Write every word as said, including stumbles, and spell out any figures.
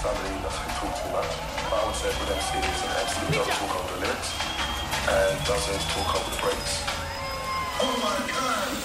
understand that he doesn't talk too much. But I would say with M C is an M C who doesn't talk over the lyrics and doesn't talk over the breaks. Oh my God!